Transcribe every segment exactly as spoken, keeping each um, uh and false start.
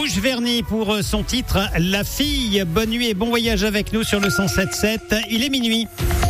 Bouche Vernis pour son titre La Fille. Bonne nuit et bon voyage avec nous sur le cent sept sept. Il est minuit.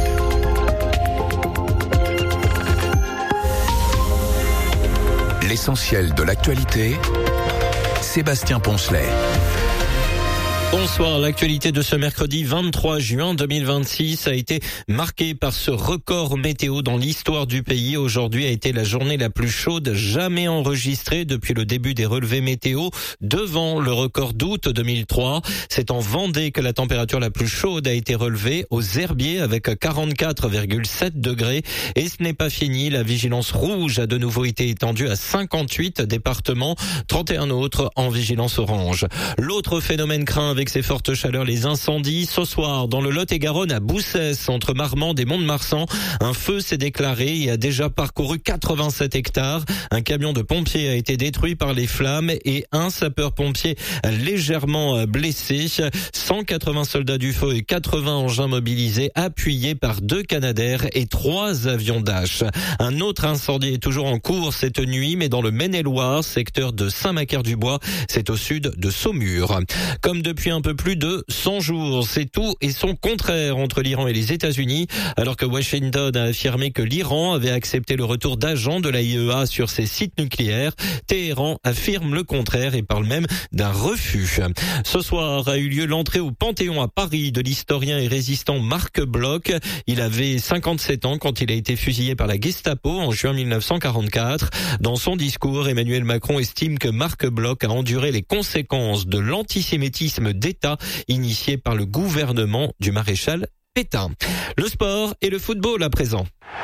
L'essentiel de l'actualité, Sébastien Poncelet. Bonsoir, l'actualité de ce mercredi vingt-trois juin deux mille vingt-six a été marquée par ce record météo dans l'histoire du pays. Aujourd'hui a été la journée la plus chaude jamais enregistrée depuis le début des relevés météo, devant le record d'août deux mille trois. C'est en Vendée que la température la plus chaude a été relevée, aux Herbiers avec quarante-quatre virgule sept degrés. Et ce n'est pas fini, la vigilance rouge a de nouveau été étendue à cinquante-huit départements, trente et un autres en vigilance orange. L'autre phénomène craint avec ces fortes chaleurs, les incendies. Ce soir, dans le Lot-et-Garonne, à Boussès, entre Marmande et Mont-de-Marsan, un feu s'est déclaré et a déjà parcouru quatre-vingt-sept hectares. Un camion de pompiers a été détruit par les flammes et un sapeur-pompier légèrement blessé. cent quatre-vingts soldats du feu et quatre-vingts engins mobilisés, appuyés par deux Canadair et trois avions Dash. Un autre incendie est toujours en cours cette nuit, mais dans le Maine-et-Loire, secteur de Saint-Macaire-du-Bois, c'est au sud de Saumur. Comme depuis un peu plus de cent jours, c'est tout et son contraire entre l'Iran et les États-Unis, alors que Washington a affirmé que l'Iran avait accepté le retour d'agents de l'A I E A sur ses sites nucléaires. Téhéran affirme le contraire et parle même d'un refus. Ce soir a eu lieu l'entrée au Panthéon à Paris de l'historien et résistant Marc Bloch. Il avait cinquante-sept ans quand il a été fusillé par la Gestapo en juin mille neuf cent quarante-quatre. Dans son discours, Emmanuel Macron estime que Marc Bloch a enduré les conséquences de l'antisémitisme d'État initié par le gouvernement du maréchal Pétain. Le sport et le football à présent.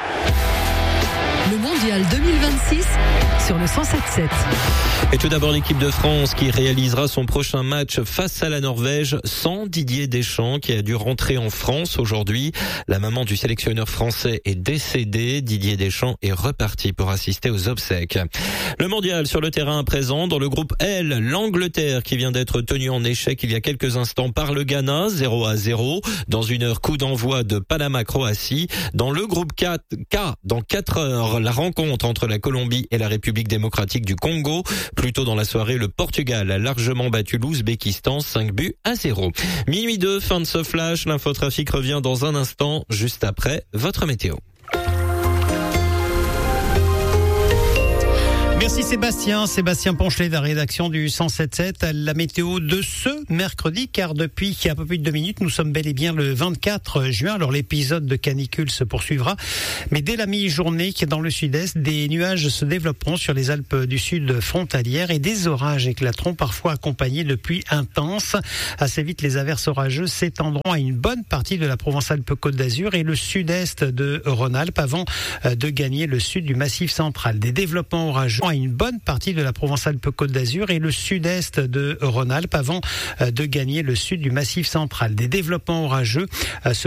Le mondial deux mille vingt-six sur le cent sept sept. Et tout d'abord l'équipe de France qui réalisera son prochain match face à la Norvège sans Didier Deschamps qui a dû rentrer en France aujourd'hui. La maman du sélectionneur français est décédée. Didier Deschamps est reparti pour assister aux obsèques. Le mondial sur le terrain à présent. Dans le groupe L, l'Angleterre qui vient d'être tenue en échec il y a quelques instants par le Ghana, zéro à zéro. Dans une heure, coup d'envoi de Panama-Croatie. Dans le groupe quatre, K, dans quatre heures, la rencontre entre la Colombie et la République démocratique du Congo. Plus tôt dans la soirée, le Portugal a largement battu l'Ouzbékistan, cinq buts à zéro. Minuit deux, fin de ce flash. L'infotrafic revient dans un instant, juste après votre météo. Merci Sébastien, Sébastien Poncelet de la rédaction du cent sept sept. La météo de ce mercredi, car depuis un peu plus de deux minutes, nous sommes bel et bien le vingt-quatre juin. Alors l'épisode de canicule se poursuivra, mais dès la mi-journée, dans le sud-est, des nuages se développeront sur les Alpes du Sud frontalières et des orages éclateront, parfois accompagnés de pluies intenses. Assez vite, les averses orageuses s'étendront à une bonne partie de la Provence-Alpes-Côte d'Azur et le sud-est de Rhône-Alpes avant de gagner le sud du Massif central. Des développements orageux à une bonne partie de la Provence-Alpes-Côte d'Azur et le sud-est de Rhône-Alpes avant de gagner le sud du Massif central. Des développements orageux se